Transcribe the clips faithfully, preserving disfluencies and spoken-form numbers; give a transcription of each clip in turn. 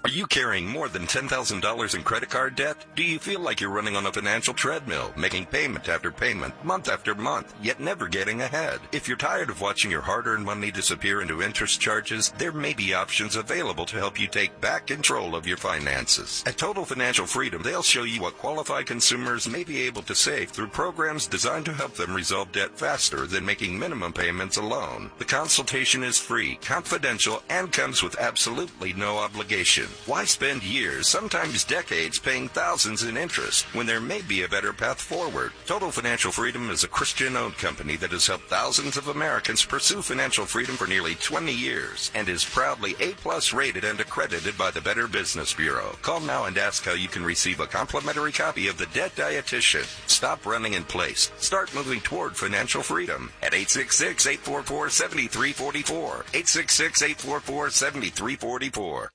Are you carrying more than ten thousand dollars in credit card debt? Do you feel like you're running on a financial treadmill, making payment after payment, month after month, yet never getting ahead? If you're tired of watching your hard-earned money disappear into interest charges, there may be options available to help you take back control of your finances. At Total Financial Freedom, they'll show you what qualified consumers may be able to save through programs designed to help them resolve debt faster than making minimum payments alone. The consultation is free, confidential, and comes with absolutely no obligation. Why spend years, sometimes decades, paying thousands in interest when there may be a better path forward? Total Financial Freedom is a Christian-owned company that has helped thousands of Americans pursue financial freedom for nearly twenty years and is proudly A-plus rated and accredited by the Better Business Bureau. Call now and ask how you can receive a complimentary copy of The Debt Dietitian. Stop running in place. Start moving toward financial freedom at eight six six, eight four four, seven three four four. eight six six, eight four four, seven three four four.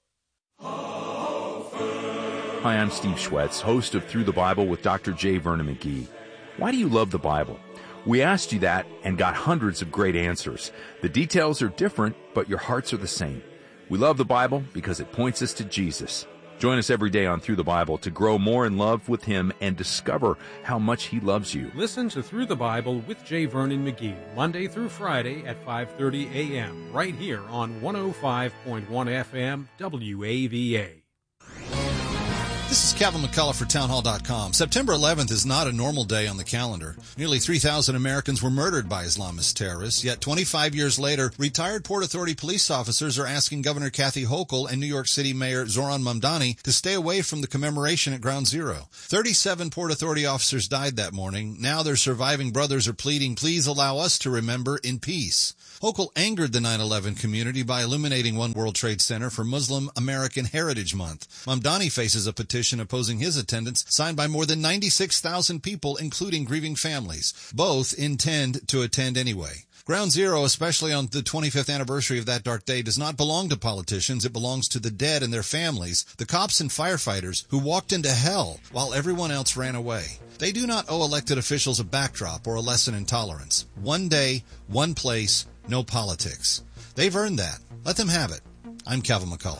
Hi, I'm Steve Schwetz, host of Through the Bible with Doctor J. Vernon McGee. Why do you love the Bible? We asked you that and got hundreds of great answers. The details are different, but your hearts are the same. We love the Bible because it points us to Jesus. Join us every day on Through the Bible to grow more in love with Him and discover how much He loves you. Listen to Through the Bible with J. Vernon McGee, Monday through Friday at five thirty a.m., right here on one oh five point one F M W A V A. This is Kevin McCullough for townhall dot com. September eleventh is not a normal day on the calendar. Nearly three thousand Americans were murdered by Islamist terrorists, yet twenty-five years later, retired Port Authority police officers are asking Governor Kathy Hochul and New York City Mayor Zoran Mamdani to stay away from the commemoration at Ground Zero. thirty-seven Port Authority officers died that morning. Now their surviving brothers are pleading, please allow us to remember in peace. Hochul angered the nine eleven community by illuminating One World Trade Center for Muslim American Heritage Month. Mamdani faces a petition opposing his attendance signed by more than ninety-six thousand people, including grieving families. Both intend to attend anyway. Ground Zero, especially on the twenty-fifth anniversary of that dark day, does not belong to politicians. It belongs to the dead and their families, the cops and firefighters who walked into hell while everyone else ran away. They do not owe elected officials a backdrop or a lesson in tolerance. One day, one place, no politics. They've earned that. Let them have it. I'm Calvin McCullough.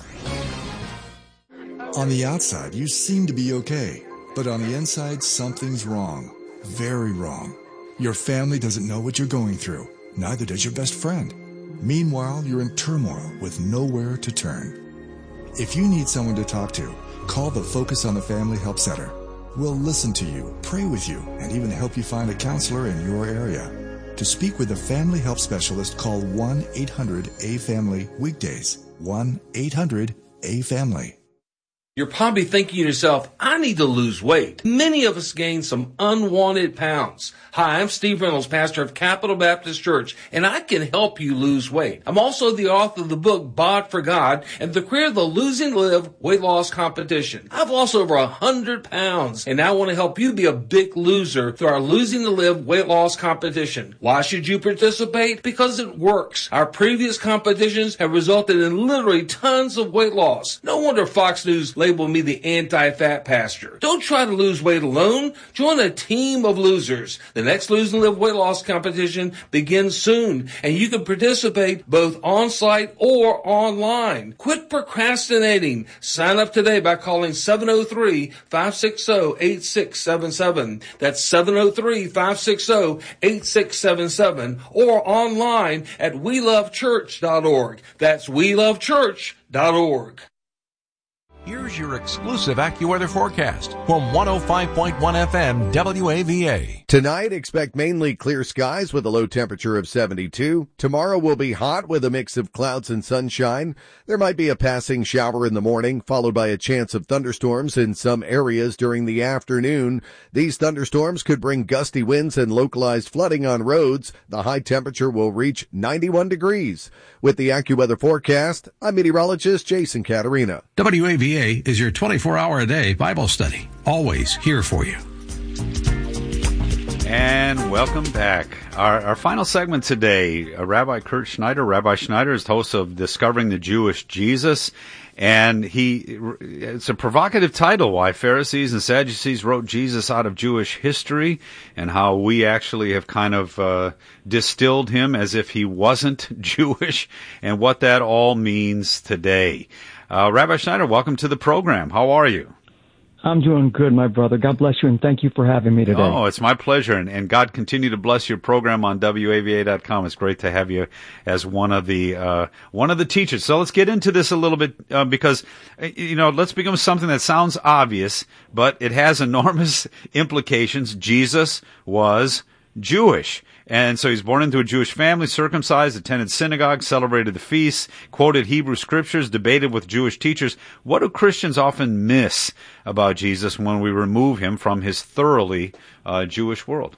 On the outside, you seem to be okay, but on the inside, something's wrong. Very wrong. Your family doesn't know what you're going through. Neither does your best friend. Meanwhile, you're in turmoil with nowhere to turn. If you need someone to talk to, call the Focus on the Family Help Center. We'll listen to you, pray with you, and even help you find a counselor in your area. To speak with a family help specialist, call one eight hundred A family weekdays. one eight hundred A family. You're probably thinking to yourself, I need to lose weight. Many of us gain some unwanted pounds. Hi, I'm Steve Reynolds, pastor of Capital Baptist Church, and I can help you lose weight. I'm also the author of the book, Bod for God, and the creator of the Losing to Live weight loss competition. I've lost over one hundred pounds, and I want to help you be a big loser through our Losing to Live weight loss competition. Why should you participate? Because it works. Our previous competitions have resulted in literally tons of weight loss. No wonder Fox News label me the anti-fat pastor. Don't try to lose weight alone. Join a team of losers. The next Lose and Live weight loss competition begins soon, and you can participate both on-site or online. Quit procrastinating. Sign up today by calling seven oh three, five six oh, eight six seven seven. That's seven oh three, five six oh, eight six seven seven, or online at we love church dot org. That's we love church dot org. Here's your exclusive AccuWeather forecast from one oh five point one F M W A V A. Tonight, expect mainly clear skies with a low temperature of seventy-two. Tomorrow will be hot with a mix of clouds and sunshine. There might be a passing shower in the morning, followed by a chance of thunderstorms in some areas during the afternoon. These thunderstorms could bring gusty winds and localized flooding on roads. The high temperature will reach ninety-one degrees. With the AccuWeather forecast, I'm meteorologist Jason Caterina. W A V A is your twenty-four hour a day Bible study, always here for you. And welcome back. Our, our final segment today, uh, Rabbi Kurt Schneider. Rabbi Schneider is the host of Discovering the Jewish Jesus. And he, it's a provocative title, Why Pharisees and Sadducees Wrote Jesus Out of Jewish History, and how we actually have kind of uh, distilled him as if he wasn't Jewish, and what that all means today. Uh, Rabbi Schneider, welcome to the program. How are you? I'm doing good, my brother. God bless you, and thank you for having me today. Oh, it's my pleasure, and, and God continue to bless your program on W A V A dot com. It's great to have you as one of the uh, one of the teachers. So let's get into this a little bit uh, because, you know, let's begin with something that sounds obvious, but it has enormous implications. Jesus was Jewish. And so he's born into a Jewish family, circumcised, attended synagogue, celebrated the feasts, quoted Hebrew scriptures, debated with Jewish teachers. What do Christians often miss about Jesus when we remove him from his thoroughly uh, Jewish world?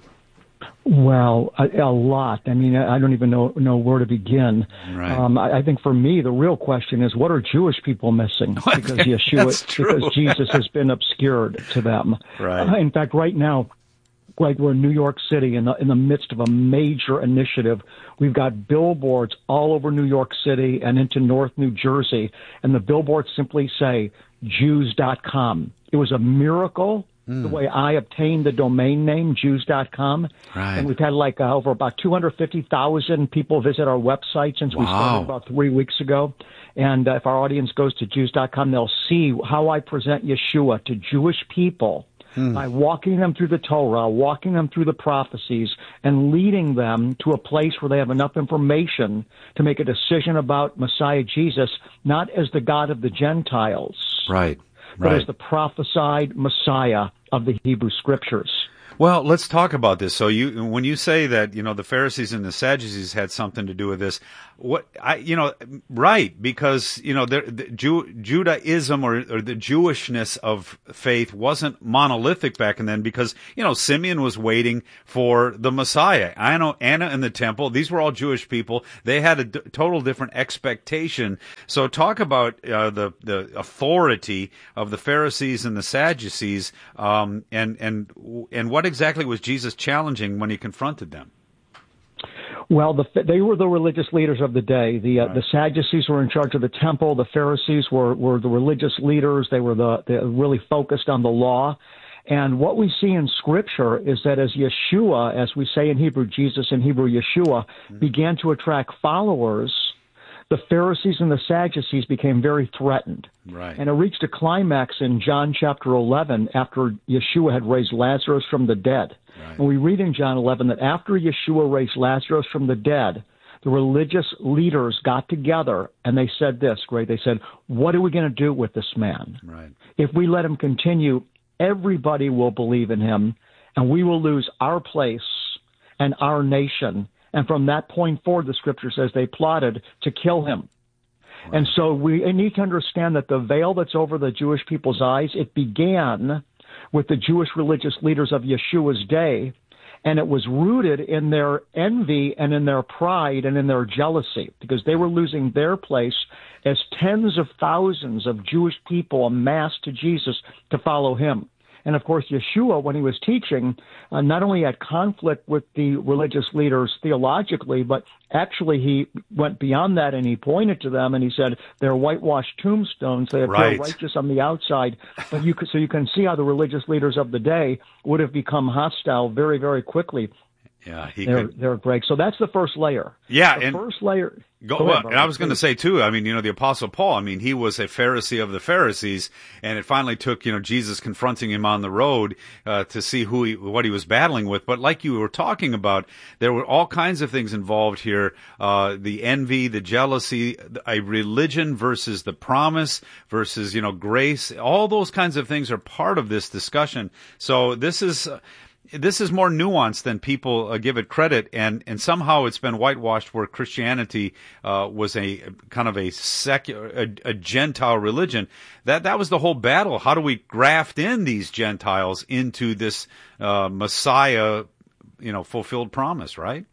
Well, a, a lot. I mean, I don't even know know where to begin. Right. Um, I, I think for me, the real question is, what are Jewish people missing? Because Yeshua, because Jesus has been obscured to them. Right. Uh, in fact, right now, like we're in New York City in the in the midst of a major initiative. We've got billboards all over New York City and into North New Jersey, and the billboards simply say Jews dot com. It was a miracle mm. the way I obtained the domain name Jews dot com. Right. And we've had like uh, over about two hundred fifty thousand people visit our website since wow. we started about three weeks ago. And uh, if our audience goes to Jews dot com, they'll see how I present Yeshua to Jewish people. Hmm. By walking them through the Torah, walking them through the prophecies, and leading them to a place where they have enough information to make a decision about Messiah Jesus, not as the God of the Gentiles, right, but right. as the prophesied Messiah of the Hebrew Scriptures. Well, let's talk about this. So you, when you say that, you know, the Pharisees and the Sadducees had something to do with this, what I, you know, right? Because you know, the, the Jew, Judaism or, or the Jewishness of faith wasn't monolithic back then. Because you know, Simeon was waiting for the Messiah. I know Anna in the temple; these were all Jewish people. They had a d- total different expectation. So, talk about uh, the the authority of the Pharisees and the Sadducees, um, and and and what exactly was Jesus challenging when he confronted them? Well, the, they were the religious leaders of the day. The uh, right. the Sadducees were in charge of the temple. The Pharisees were, were the religious leaders. They were the they really focused on the law. And what we see in Scripture is that as Yeshua, as we say in Hebrew, Jesus in Hebrew, Yeshua, mm-hmm. began to attract followers, the Pharisees and the Sadducees became very threatened. Right. And it reached a climax in John chapter eleven after Yeshua had raised Lazarus from the dead. Right. And we read in John eleven that after Yeshua raised Lazarus from the dead, the religious leaders got together and they said this, great, they said, what are we going to do with this man? Right. If we let him continue, everybody will believe in him and we will lose our place and our nation. And from that point forward, the Scripture says they plotted to kill him. Right. And so we need to understand that the veil that's over the Jewish people's eyes, it began with the Jewish religious leaders of Yeshua's day, and it was rooted in their envy and in their pride and in their jealousy, because they were losing their place as tens of thousands of Jewish people amassed to Jesus to follow him. And, of course, Yeshua, when he was teaching, uh, not only had conflict with the religious leaders theologically, but actually he went beyond that and he pointed to them and he said, they're whitewashed tombstones. They appear right. righteous on the outside. But you could, so you can see how the religious leaders of the day would have become hostile very, very quickly. Yeah, he they're, could. They're Greg. So that's the first layer. Yeah, the and first layer. Go, go well, ahead, and I was going to say too. I mean, you know, the Apostle Paul. I mean, he was a Pharisee of the Pharisees, and it finally took, you know, Jesus confronting him on the road uh, to see who he, what he was battling with. But like you were talking about, there were all kinds of things involved here: uh, the envy, the jealousy, a religion versus the promise versus, you know, grace. All those kinds of things are part of this discussion. So this is. Uh, This is more nuanced than people uh, give it credit, and, and somehow it's been whitewashed where Christianity uh, was a kind of a secular, a, a Gentile religion. That that was the whole battle. How do we graft in these Gentiles into this uh, Messiah, you know, fulfilled promise? Right?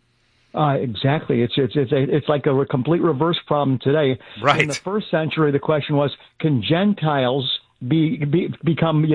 Uh, exactly. It's it's it's a, it's like a complete reverse problem today. Right. In the first century, the question was, can Gentiles be, be become you know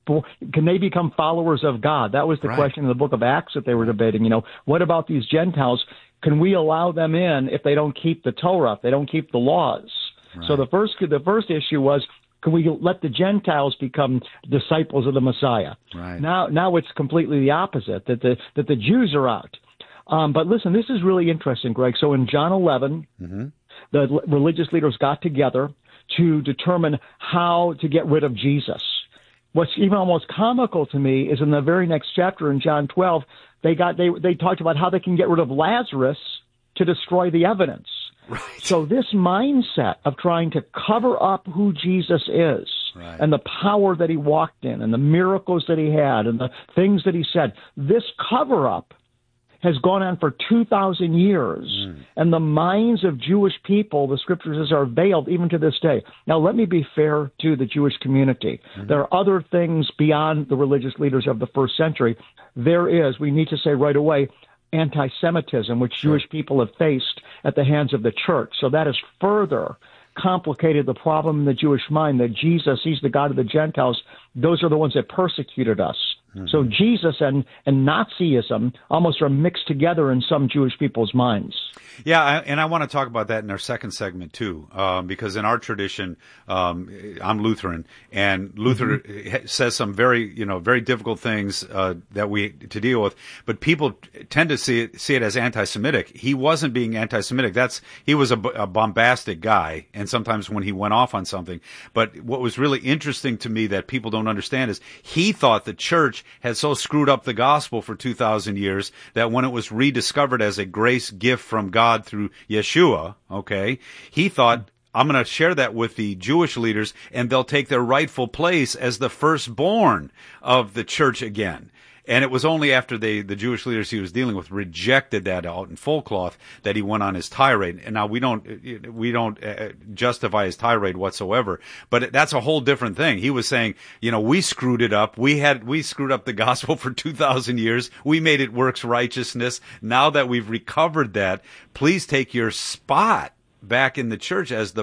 can they become followers of God? That was the Right. question in the book of Acts that they were debating. You know, what about these Gentiles? Can we allow them in if they don't keep the Torah, if they don't keep the laws? Right. So the first the first issue was, can we let the Gentiles become disciples of the Messiah? Right. Now, now it's completely the opposite, that the that the Jews are out. Um, but listen, this is really interesting, Greg. So in John eleven, Mm-hmm. the l- religious leaders got together to determine how to get rid of Jesus. What's even almost comical to me is in the very next chapter in John twelve, they got they they talked about how they can get rid of Lazarus to destroy the evidence. Right. So this mindset of trying to cover up who Jesus is Right. and the power that he walked in and the miracles that he had and the things that he said, this cover up has gone on for two thousand years, mm. and the minds of Jewish people, the scriptures says, are veiled even to this day. Now, let me be fair to the Jewish community. Mm-hmm. There are other things beyond the religious leaders of the first century. There is, we need to say right away, anti-Semitism, which sure. Jewish people have faced at the hands of the church. So that has further complicated the problem in the Jewish mind that Jesus, he's the God of the Gentiles. Those are the ones that persecuted us. Mm-hmm. So Jesus and, and Nazism almost are mixed together in some Jewish people's minds. Yeah, I, and I want to talk about that in our second segment too, um, because in our tradition, um, I'm Lutheran, and Luther mm-hmm. says some very, you know, very difficult things uh, that we to deal with. But people tend to see it see it as anti-Semitic. He wasn't being anti-Semitic. That's he was a, a bombastic guy, and sometimes when he went off on something. But what was really interesting to me that people don't understand is he thought the church had so screwed up the gospel for two thousand years that when it was rediscovered as a grace gift from God through Yeshua, okay, he thought, I'm going to share that with the Jewish leaders and they'll take their rightful place as the firstborn of the church again. And it was only after they, the Jewish leaders he was dealing with rejected that out in full cloth that he went on his tirade. And now we don't, we don't uh, justify his tirade whatsoever, but that's a whole different thing. He was saying, you know, we screwed it up. We had, we screwed up the gospel for two thousand years. We made it works righteousness. Now that we've recovered that, please take your spot back in the church as the